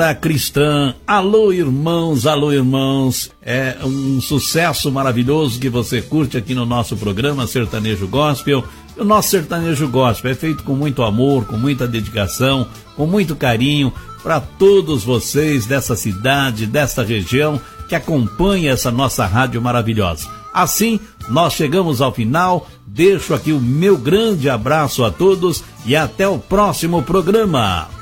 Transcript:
Cristã, alô irmãos, é um sucesso maravilhoso que você curte aqui no nosso programa Sertanejo Gospel. O nosso Sertanejo Gospel é feito com muito amor, com muita dedicação, com muito carinho para todos vocês dessa cidade, dessa região que acompanha essa nossa rádio maravilhosa. Assim, nós chegamos ao final, deixo aqui o meu grande abraço a todos e até o próximo programa.